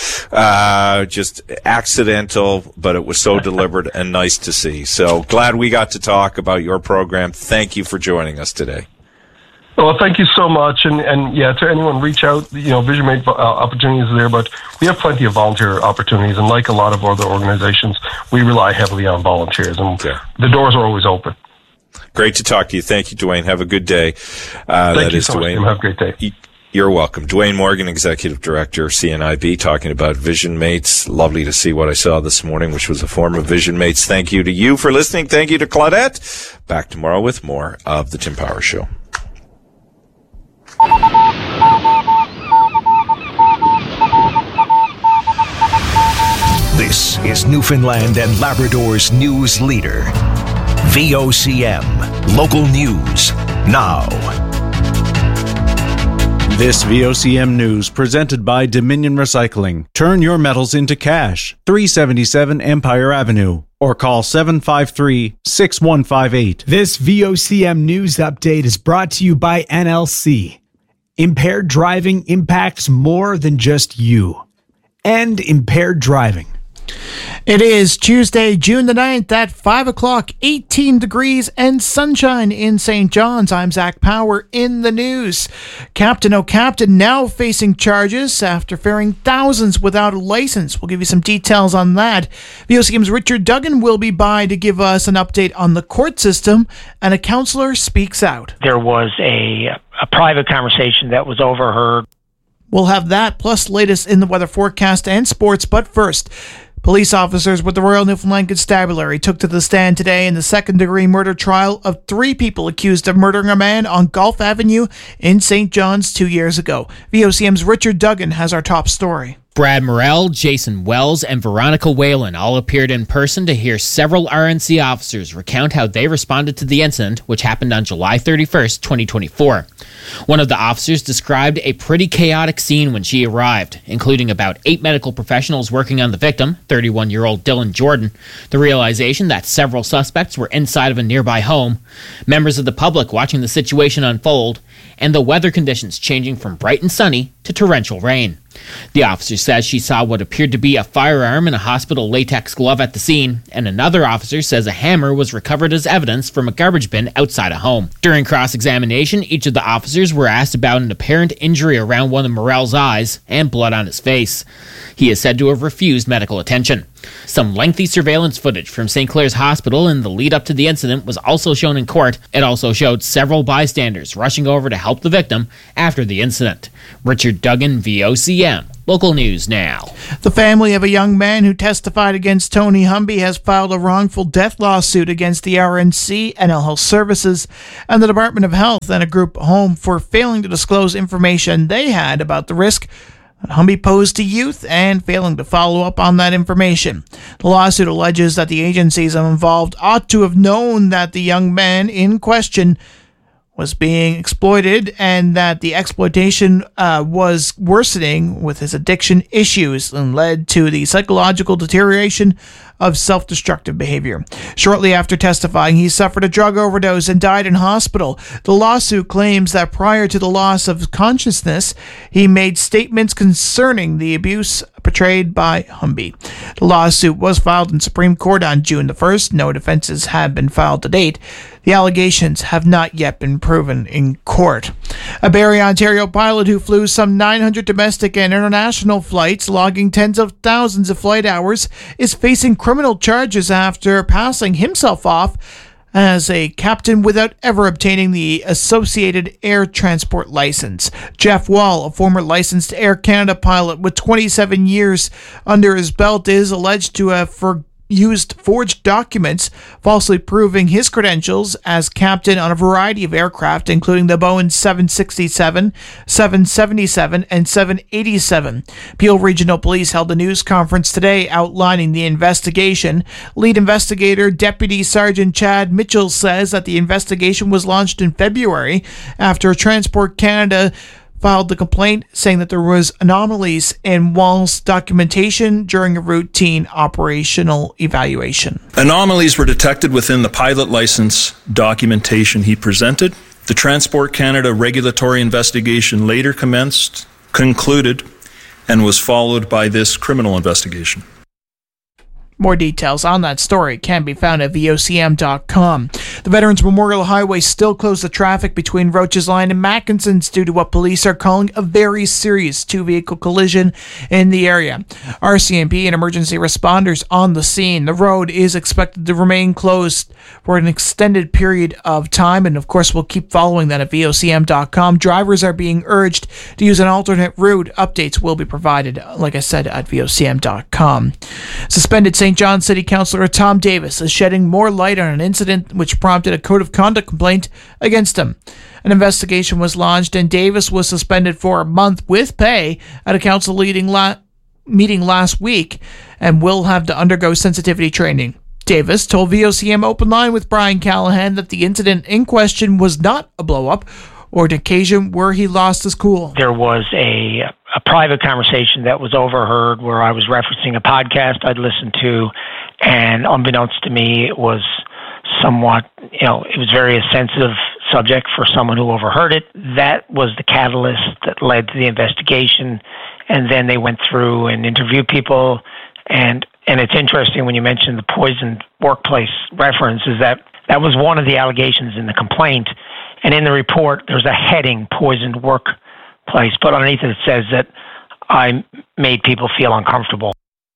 uh, just accidental, but it was so deliberate and nice to see. So glad we got to talk about your program. Thank you for joining us today. Well, thank you so much. And, and yeah, to anyone, reach out. You know, Vision Mate uh, opportunities are there, but we have plenty of volunteer opportunities. And like a lot of other organizations, we rely heavily on volunteers, and okay. the doors are always open. Great to talk to you. Thank you, Dwayne. Have a good day. Uh, Thank that you is so Dwayne. much. Have a great day. You're welcome. Dwayne Morgan, Executive Director, C N I B, talking about Vision Mates. Lovely to see what I saw this morning, which was a form of Vision Mates. Thank you to you for listening. Thank you to Claudette. Back tomorrow with more of The Tim Powers Show. This is Newfoundland and Labrador's news leader. V O C M. Local news now. This V O C M news presented by Dominion Recycling. Turn your metals into cash. three seventy-seven Empire Avenue. Or call seven five three, six one five eight. This V O C M news update is brought to you by N L C. Impaired driving impacts more than just you. End impaired driving. It is Tuesday, June the ninth at five o'clock, eighteen degrees and sunshine in Saint John's. I'm Zach Power in the news. Captain O'Captain now facing charges after ferrying thousands without a license. We'll give you some details on that. V O C M's Richard Duggan will be by to give us an update on the court system, and a counselor speaks out. There was a, a private conversation that was overheard. We'll have that, plus latest in the weather forecast and sports, but first, police officers with the Royal Newfoundland Constabulary took to the stand today in the second-degree murder trial of three people accused of murdering a man on Gulf Avenue in Saint John's two years ago. V O C M's Richard Duggan has our top story. Brad Morrell, Jason Wells, and Veronica Whalen all appeared in person to hear several R N C officers recount how they responded to the incident, which happened on July thirty-first, twenty twenty-four. One of the officers described a pretty chaotic scene when she arrived, including about eight medical professionals working on the victim, thirty-one-year-old Dylan Jordan, the realization that several suspects were inside of a nearby home, members of the public watching the situation unfold, and the weather conditions changing from bright and sunny to torrential rain. The officer says she saw what appeared to be a firearm and a hospital latex glove at the scene, and another officer says a hammer was recovered as evidence from a garbage bin outside a home. During cross-examination, each of the officers were asked about an apparent injury around one of Morrell's eyes and blood on his face. He is said to have refused medical attention. Some lengthy surveillance footage from Saint Clair's Hospital in the lead-up to the incident was also shown in court. It also showed several bystanders rushing over to help the victim after the incident. Richard Duggan, V O C M. Local News Now. The family of a young man who testified against Tony Humby has filed a wrongful death lawsuit against the R N C, N L Health Services, and the Department of Health and a group home for failing to disclose information they had about the risk that Humby posed to youth and failing to follow up on that information. The lawsuit alleges that the agencies involved ought to have known that the young man in question was being exploited and that the exploitation uh, was worsening with his addiction issues and led to the psychological deterioration of self-destructive behavior. Shortly after testifying, he suffered a drug overdose and died in hospital. The lawsuit claims that prior to the loss of consciousness, he made statements concerning the abuse portrayed by Humby. The lawsuit was filed in Supreme Court on June the first. No defenses have been filed to date. The allegations have not yet been proven in court. A Barrie, Ontario pilot who flew some nine hundred domestic and international flights, logging tens of thousands of flight hours, is facing criminal charges after passing himself off as a captain without ever obtaining the Associated Air Transport license. Jeff Wall, a former licensed Air Canada pilot with twenty-seven years under his belt, is alleged to have for used forged documents, falsely proving his credentials as captain on a variety of aircraft, including the Boeing seven sixty-seven, seven seventy-seven, and seven eighty-seven. Peel Regional Police held a news conference today outlining the investigation. Lead investigator Deputy Sergeant Chad Mitchell says that the investigation was launched in February after Transport Canada filed the complaint saying that there was anomalies in Wall's documentation during a routine operational evaluation. Anomalies were detected within the pilot license documentation he presented. The Transport Canada regulatory investigation later commenced, concluded, and was followed by this criminal investigation. More details on that story can be found at V O C M dot com. The Veterans Memorial Highway still closed the traffic between Roaches Line and Mackinson's due to what police are calling a very serious two-vehicle collision in the area. R C M P and emergency responders on the scene. The road is expected to remain closed for an extended period of time, and of course we'll keep following that at V O C M dot com. Drivers are being urged to use an alternate route. Updates will be provided, like I said, at V O C M dot com. Suspended Saint John City Councillor Tom Davis is shedding more light on an incident which prompted a code of conduct complaint against him. An investigation was launched and Davis was suspended for a month with pay at a council leading la- meeting last week and will have to undergo sensitivity training. Davis told V O C M Open Line with Brian Callahan that the incident in question was not a blow-up or an occasion where he lost his cool. There was a a private conversation that was overheard where I was referencing a podcast I'd listened to, and unbeknownst to me, it was somewhat, you know, it was very a sensitive subject for someone who overheard it. That was the catalyst that led to the investigation, and then they went through and interviewed people, and and it's interesting when you mentioned the poisoned workplace reference, is that that was one of the allegations in the complaint, and in the report there's a heading, poisoned workplace, but underneath it says that I made people feel uncomfortable.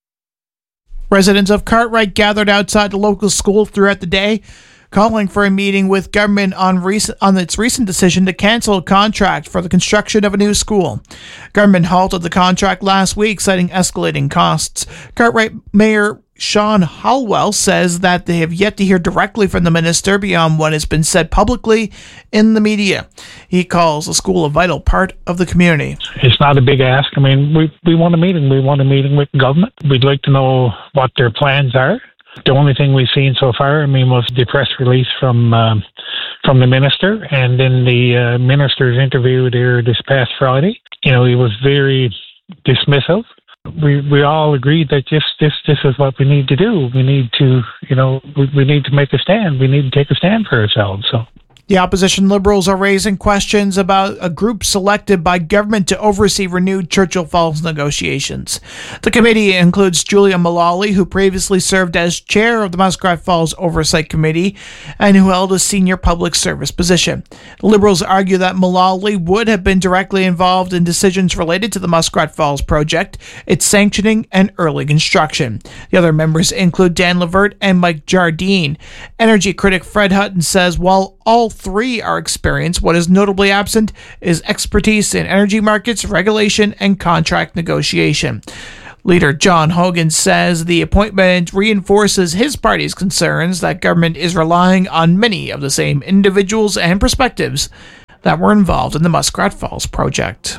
Residents of Cartwright gathered outside the local school throughout the day, calling for a meeting with government on recent, on its recent decision to cancel a contract for the construction of a new school. Government halted the contract last week, citing escalating costs. Cartwright Mayor Sean Halwell says that they have yet to hear directly from the minister beyond what has been said publicly in the media. He calls the school a vital part of the community. It's not a big ask. I mean, we we want a meeting. We want a meeting with government. We'd like to know what their plans are. The only thing we've seen so far, I mean, was the press release from um, from the minister, and then the uh, minister's interview there this past Friday. You know, he was very dismissive. We we all agreed that just this this is what we need to do. We need to, you know, we, we need to make a stand. We need to take a stand for ourselves. So. The opposition Liberals are raising questions about a group selected by government to oversee renewed Churchill Falls negotiations. The committee includes Julia Mullally, who previously served as chair of the Muskrat Falls Oversight Committee and who held a senior public service position. The Liberals argue that Mullally would have been directly involved in decisions related to the Muskrat Falls project, its sanctioning, and early construction. The other members include Dan Levert and Mike Jardine. Energy critic Fred Hutton says while all three are experienced, what is notably absent is expertise in energy markets, regulation, and contract negotiation. Leader John Hogan says the appointment reinforces his party's concerns that government is relying on many of the same individuals and perspectives that were involved in the Muskrat Falls project.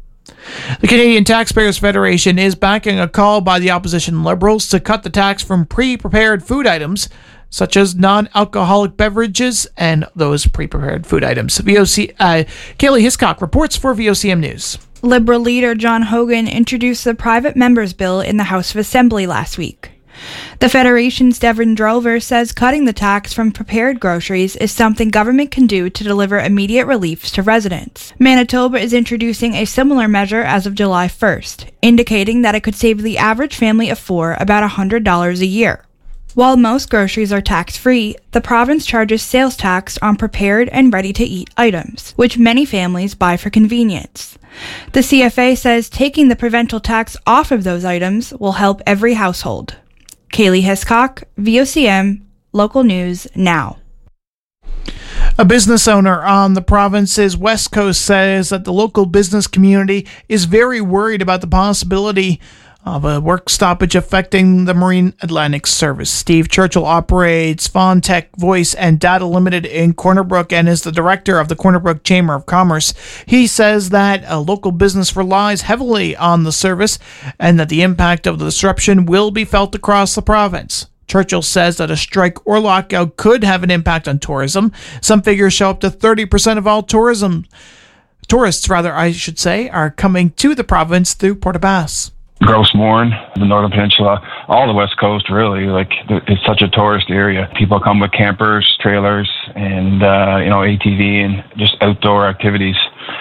The Canadian Taxpayers Federation is backing a call by the opposition Liberals to cut the tax from pre-prepared food items such as non-alcoholic beverages and those pre-prepared food items. V O C, uh, Kaylee Hiscock reports for V O C M News. Liberal leader John Hogan introduced the private members bill in the House of Assembly last week. The Federation's Devin Drover says cutting the tax from prepared groceries is something government can do to deliver immediate relief to residents. Manitoba is introducing a similar measure as of July first, indicating that it could save the average family of four about one hundred dollars a year. While most groceries are tax-free, the province charges sales tax on prepared and ready-to-eat items, which many families buy for convenience. The C F A says taking the provincial tax off of those items will help every household. Kaylee Hiscock, V O C M, Local News Now. A business owner on the province's west coast says that the local business community is very worried about the possibility of a work stoppage affecting the Marine Atlantic service. Steve Churchill operates Fontech Voice and Data Limited in Corner Brook and is the director of the Corner Brook Chamber of Commerce. He says that a local business relies heavily on the service and that the impact of the disruption will be felt across the province. Churchill says that a strike or lockout could have an impact on tourism. Some figures show up to thirty percent of all tourism tourists, rather, I should say, are coming to the province through Port aux Basques. Gros Morne, the Northern Peninsula, all the West Coast, really. Like, it's such a tourist area. People come with campers, trailers, and, uh, you know, A T V and just outdoor activities.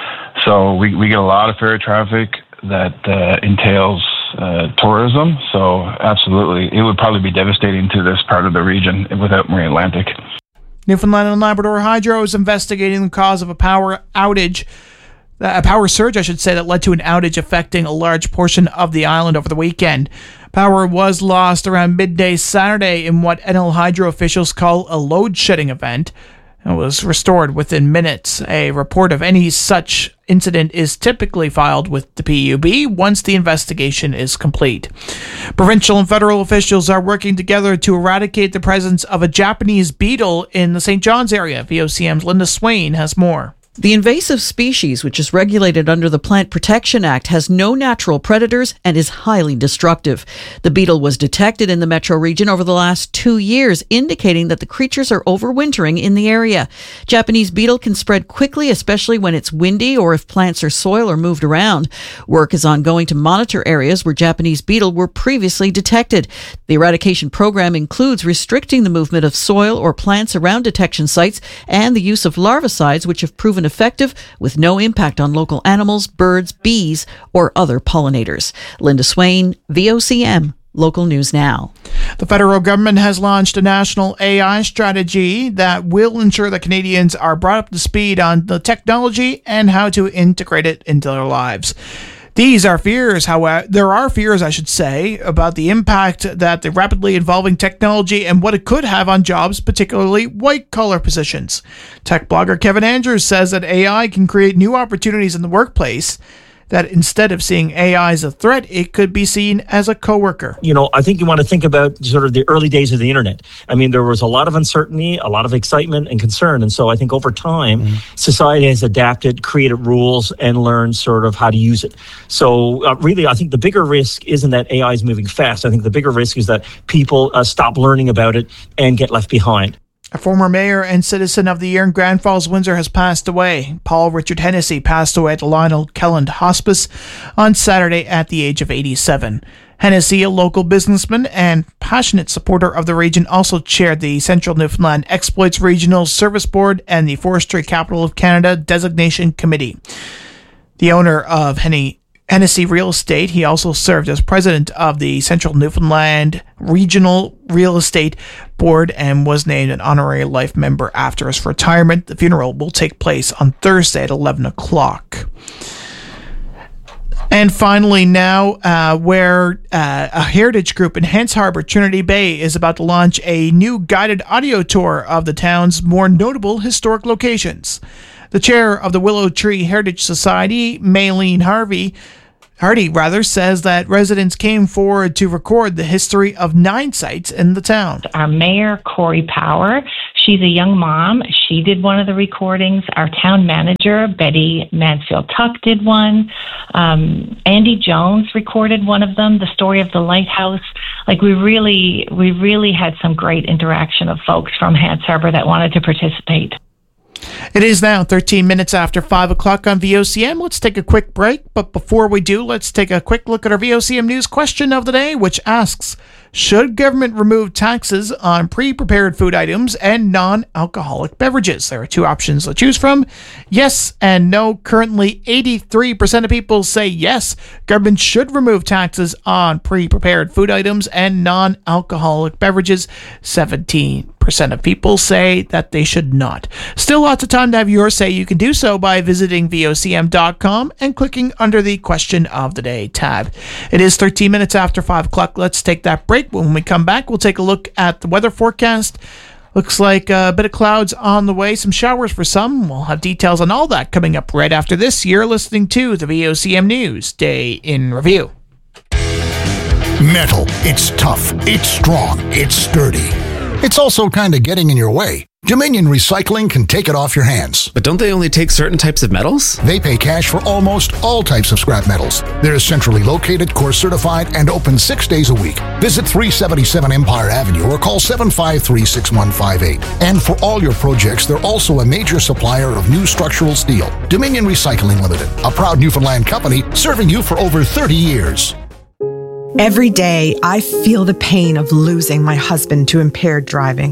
So we, we get a lot of ferry traffic that uh, entails uh, tourism. So absolutely, it would probably be devastating to this part of the region without Marine Atlantic. Newfoundland and Labrador Hydro is investigating the cause of a power outage A power surge, I should say, that led to an outage affecting a large portion of the island over the weekend. Power was lost around midday Saturday in what N L Hydro officials call a load-shedding event. It was restored within minutes. A report of any such incident is typically filed with the P U B once the investigation is complete. Provincial and federal officials are working together to eradicate the presence of a Japanese beetle in the Saint John's area. V O C M's Linda Swain has more. The invasive species, which is regulated under the Plant Protection Act, has no natural predators and is highly destructive. The beetle was detected in the metro region over the last two years, indicating that the creatures are overwintering in the area. Japanese beetle can spread quickly, especially when it's windy or if plants or soil are moved around. Work is ongoing to monitor areas where Japanese beetle were previously detected. The eradication program includes restricting the movement of soil or plants around detection sites and the use of larvicides, which have proven effective with no impact on local animals, birds, bees, or other pollinators. Linda Swain, V O C M, Local News Now. The federal government has launched a national A I strategy that will ensure that Canadians are brought up to speed on the technology and how to integrate it into their lives. These are fears, however, there are fears, I should say, about the impact that the rapidly evolving technology and what it could have on jobs, particularly white-collar positions. Tech blogger Kevin Andrews says that A I can create new opportunities in the workplace. that instead of seeing A I as a threat, it could be seen as a coworker. You know, I think you want to think about sort of the early days of the internet. I mean, there was a lot of uncertainty, a lot of excitement and concern. And so I think over time, mm-hmm. society has adapted, created rules, and learned sort of how to use it. So uh, really, I think the bigger risk isn't that A I is moving fast. I think the bigger risk is that people uh, stop learning about it and get left behind. A former mayor and citizen of the year in Grand Falls, Windsor has passed away. Paul Richard Hennessy passed away at the Lionel Kelland Hospice on Saturday at the age of eighty-seven. Hennessy, a local businessman and passionate supporter of the region, also chaired the Central Newfoundland Exploits Regional Service Board and the Forestry Capital of Canada Designation Committee. The owner of Henny Hennessy Real Estate, he also served as president of the Central Newfoundland Regional Real Estate Board and was named an honorary life member after his retirement. The funeral will take place on Thursday at eleven o'clock. And finally now, uh, where uh, a heritage group in Hants Harbor, Trinity Bay, is about to launch a new guided audio tour of the town's more notable historic locations. The chair of the Willow Tree Heritage Society, Maylene Harvey, Hardy rather, says that residents came forward to record the history of nine sites in the town. Our mayor, Corey Power, she's a young mom. She did one of the recordings. Our town manager, Betty Mansfield-Tuck, did one. Um, Andy Jones recorded one of them, the story of the lighthouse. Like we really, we really had some great interaction of folks from Hants Harbor that wanted to participate. It is now thirteen minutes after five o'clock on V O C M. Let's take a quick break, but before we do, let's take a quick look at our V O C M News question of the day, which asks, should government remove taxes on pre-prepared food items and non-alcoholic beverages? There are two options to choose from, yes and no. Currently, eighty-three percent of people say yes, government should remove taxes on pre-prepared food items and non-alcoholic beverages. seventeen percent of people say that they should not. Still lots of time to have your say. You can do so by visiting V O C M dot com and clicking under the Question of the Day tab. It is thirteen minutes after five o'clock. Let's take that break. When we come back, we'll take a look at the weather forecast. Looks like a bit of clouds on the way, some showers for some. We'll have details on all that coming up right after this. You're listening to the V O C M News Day in Review. Metal. It's tough. It's strong. It's sturdy. It's also kind of getting in your way. Dominion Recycling can take it off your hands. But don't they only take certain types of metals? They pay cash for almost all types of scrap metals. They're centrally located, core certified, and open six days a week. Visit three seventy-seven Empire Avenue or call seven five three, six one five eight. And for all your projects, they're also a major supplier of new structural steel. Dominion Recycling Limited, a proud Newfoundland company serving you for over thirty years. Every day, I feel the pain of losing my husband to impaired driving.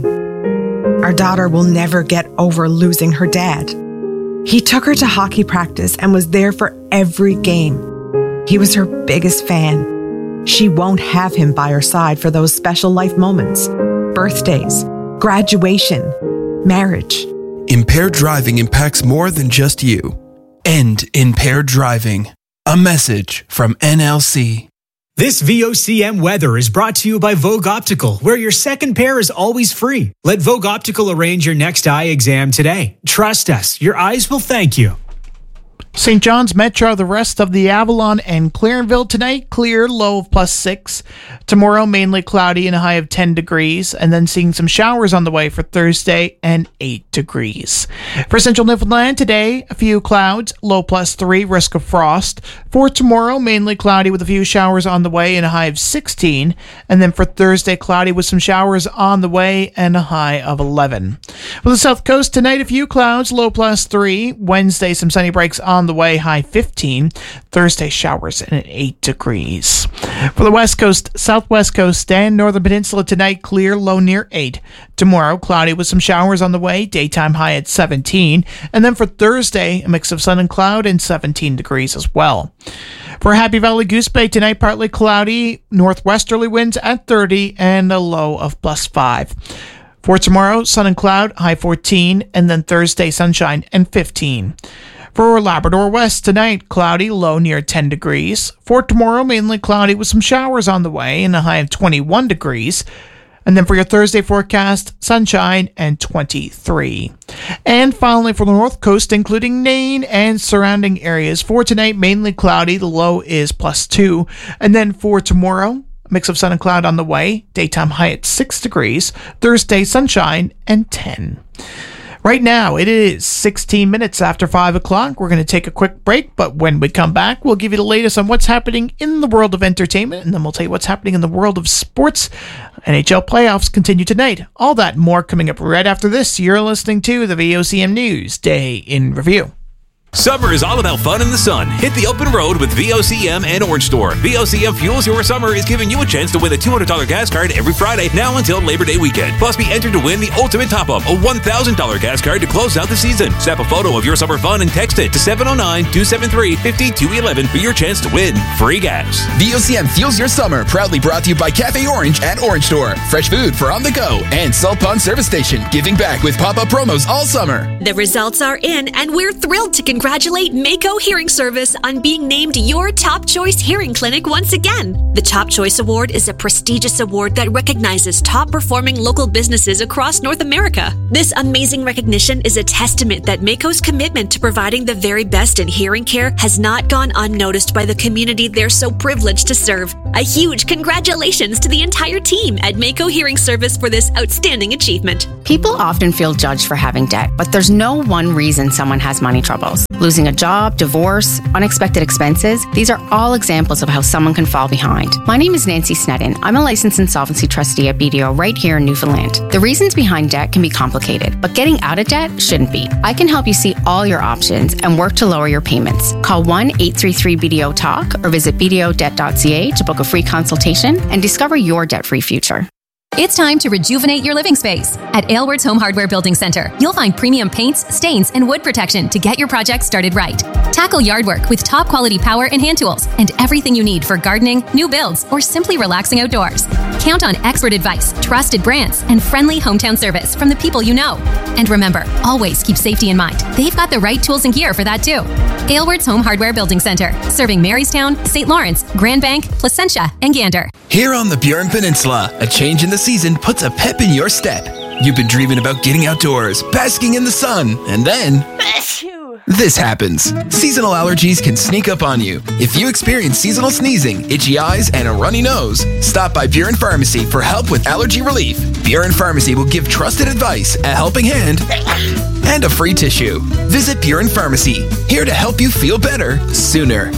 Our daughter will never get over losing her dad. He took her to hockey practice and was there for every game. He was her biggest fan. She won't have him by her side for those special life moments, birthdays, graduation, marriage. Impaired driving impacts more than just you. End impaired driving. A message from N L C. This V O C M weather is brought to you by Vogue Optical, where your second pair is always free. Let Vogue Optical arrange your next eye exam today. Trust us, your eyes will thank you. Saint John's Metro, the rest of the Avalon and Clarenville tonight, clear, low of plus six. Tomorrow, mainly cloudy and a high of ten degrees, and then seeing some showers on the way for Thursday and eight degrees. For Central Newfoundland today, a few clouds, low plus three, risk of frost. For tomorrow, mainly cloudy with a few showers on the way and a high of sixteen. And then for Thursday, cloudy with some showers on the way and a high of eleven. For the South Coast tonight, a few clouds, low plus three. Wednesday, some sunny breaks on the way, high fifteen. Thursday, showers and eight degrees. For the West Coast, Southwest Coast, and Northern Peninsula tonight, clear, low near eight. Tomorrow, cloudy with some showers on the way, daytime high at seventeen. And then for Thursday, a mix of sun and cloud and seventeen degrees as well. For Happy Valley Goose Bay tonight, partly cloudy, northwesterly winds at thirty and a low of plus five. For tomorrow, sun and cloud, high fourteen, and then Thursday, sunshine and fifteen. For Labrador West tonight, cloudy, low near ten degrees. For tomorrow, mainly cloudy with some showers on the way and a high of twenty-one degrees. And then for your Thursday forecast, sunshine and twenty-three. And finally for the North Coast, including Nain and surrounding areas, for tonight, mainly cloudy. The low is plus two. And then for tomorrow, a mix of sun and cloud on the way. Daytime high at six degrees. Thursday, sunshine and ten. Right now, it is sixteen minutes after five o'clock. We're going to take a quick break, but when we come back, we'll give you the latest on what's happening in the world of entertainment, and then we'll tell you what's happening in the world of sports. N H L playoffs continue tonight. All that and more coming up right after this. You're listening to the V O C M News Day in Review. Summer is all about fun in the sun. Hit the open road with V O C M and Orange Store. V O C M Fuels Your Summer is giving you a chance to win a two hundred dollars gas card every Friday now until Labor Day weekend. Plus, be entered to win the ultimate top-up, a one thousand dollars gas card to close out the season. Snap a photo of your summer fun and text it to seven oh nine, two seven three, five two one one for your chance to win free gas. V O C M Fuels Your Summer, proudly brought to you by Cafe Orange and Orange Store. Fresh food for on the go. And Salt Pond Service Station, giving back with pop-up promos all summer. The results are in, and we're thrilled to congratulate Mako Hearing Service on being named your Top Choice Hearing Clinic once again. The Top Choice Award is a prestigious award that recognizes top-performing local businesses across North America. This amazing recognition is a testament that Mako's commitment to providing the very best in hearing care has not gone unnoticed by the community they're so privileged to serve. A huge congratulations to the entire team at Mako Hearing Service for this outstanding achievement. People often feel judged for having debt, but there's no one reason someone has money troubles. Losing a job, divorce, unexpected expenses, these are all examples of how someone can fall behind. My name is Nancy Snedden. I'm a licensed insolvency trustee at B D O right here in Newfoundland. The reasons behind debt can be complicated, but getting out of debt shouldn't be. I can help you see all your options and work to lower your payments. Call one eight three three B D O talk or visit b d o debt dot c a to book a free consultation and discover your debt-free future. It's time to rejuvenate your living space. At Aylward's Home Hardware Building Center, you'll find premium paints, stains, and wood protection to get your project started right. Tackle yard work with top quality power and hand tools and everything you need for gardening, new builds, or simply relaxing outdoors. Count on expert advice, trusted brands, and friendly hometown service from the people you know. And remember, always keep safety in mind. They've got the right tools and gear for that too. Aylward's Home Hardware Building Center, serving Marystown, Saint Lawrence, Grand Bank, Placentia, and Gander. Here on the Burin Peninsula, a change in the season puts a pep in your step. You've been dreaming about getting outdoors, basking in the sun, and then this happens. Seasonal allergies can sneak up on you. If you experience seasonal sneezing, itchy eyes, and a runny nose, stop by Burin Pharmacy for help with allergy relief. Burin Pharmacy will give trusted advice, a helping hand, and a free tissue. Visit Burin Pharmacy, here to help you feel better sooner.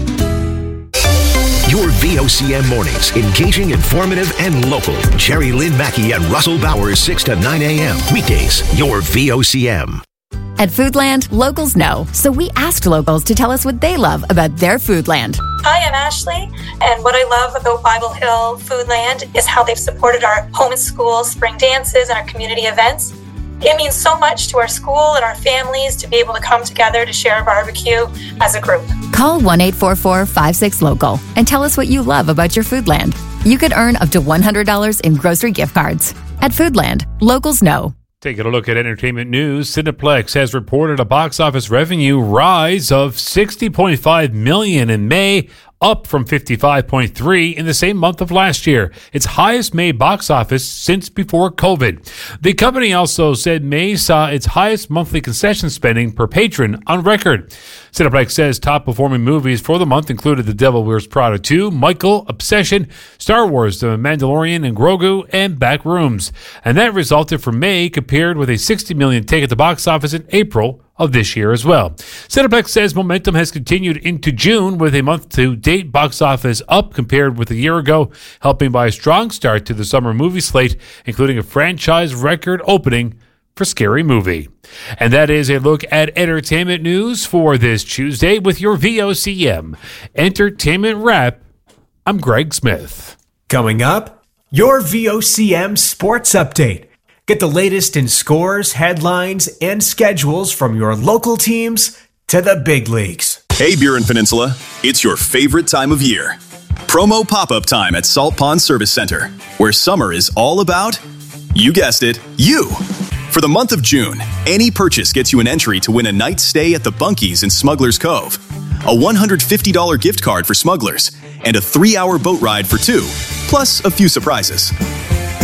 Your V O C M mornings, engaging, informative, and local. Jerry Lynn Mackey and Russell Bowers, six to nine a.m. Weekdays, your V O C M. At Foodland, locals know, so we asked locals to tell us what they love about their Foodland. Hi, I'm Ashley, and what I love about Bible Hill Foodland is how they've supported our home and school spring dances and our community events. It means so much to our school and our families to be able to come together to share a barbecue as a group. Call one eight four four, five six, local and tell us what you love about your Foodland. You could earn up to one hundred dollars in grocery gift cards. At Foodland, locals know. Taking a look at entertainment news, Cineplex has reported a box office revenue rise of sixty point five million dollars in May, up from fifty-five point three in the same month of last year. Its highest May box office since before COVID. The company also said May saw its highest monthly concession spending per patron on record. Cineplex says top-performing movies for the month included The Devil Wears Prada two, Michael, Obsession, Star Wars, The Mandalorian and Grogu, and Backrooms. And that resulted for May compared with a sixty million dollars take at the box office in April of this year as well. Cineplex says momentum has continued into June with a month-to-date box office up compared with a year ago, helping by a strong start to the summer movie slate, including a franchise record opening for Scary Movie. And that is a look at entertainment news for this Tuesday with your V O C M Entertainment Wrap. I'm Greg Smith. Coming up, your V O C M Sports Update. Get the latest in scores, headlines, and schedules from your local teams to the big leagues. Hey, Burin Peninsula, it's your favorite time of year. Promo pop-up time at Salt Pond Service Center, where summer is all about, you guessed it, you. For the month of June, any purchase gets you an entry to win a night stay at the Bunkies in Smuggler's Cove, a one hundred fifty dollars gift card for Smugglers, and a three-hour boat ride for two, plus a few surprises.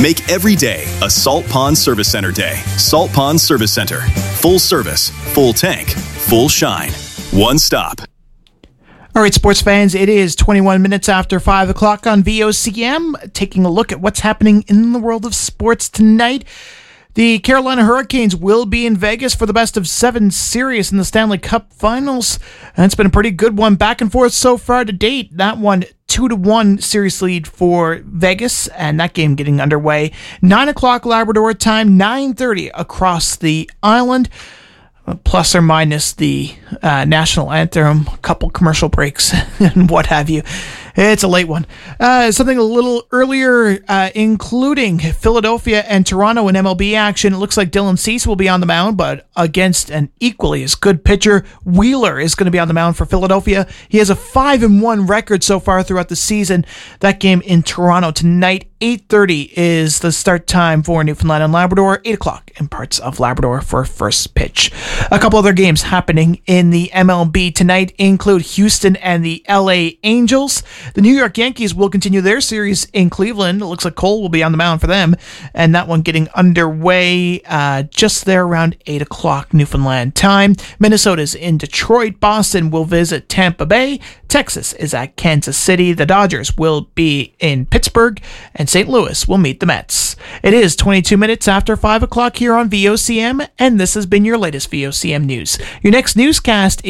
Make every day a Salt Pond Service Center day. Salt Pond Service Center. Full service, full tank, full shine. One stop. All right, sports fans, it is twenty-one minutes after five o'clock on V O C M. Taking a look at what's happening in the world of sports tonight. The Carolina Hurricanes will be in Vegas for the best of seven series in the Stanley Cup Finals. And it's been a pretty good one back and forth so far to date. That one, two to one series lead for Vegas, and that game getting underway. nine o'clock Labrador time, nine thirty across the island. Plus or minus the uh, national anthem, a couple commercial breaks, and what have you. It's a late one. Uh, something a little earlier, uh, including Philadelphia and Toronto in M L B action. It looks like Dylan Cease will be on the mound, but against an equally as good pitcher. Wheeler is going to be on the mound for Philadelphia. He has a five and one record so far throughout the season. That game in Toronto tonight, eight thirty is the start time for Newfoundland and Labrador. eight o'clock in parts of Labrador for first pitch. A couple other games happening in the M L B tonight include Houston and the L A Angels. The New York Yankees will continue their series in Cleveland. It looks like Cole will be on the mound for them, and that one getting underway uh, just there around eight o'clock Newfoundland time. Minnesota's in Detroit. Boston will visit Tampa Bay. Texas is at Kansas City. The Dodgers will be in Pittsburgh, and Saint Louis will meet the Mets. It is twenty-two minutes after five o'clock here on V O C M, and this has been your latest V O C M news. Your next newscast is